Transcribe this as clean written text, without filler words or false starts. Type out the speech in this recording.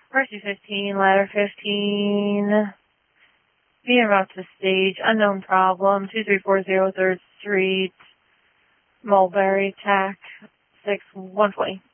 Mercy 15, ladder 15. Being route to stage, unknown problem, 2340 3rd Street, Mulberry, TAC 6, 120.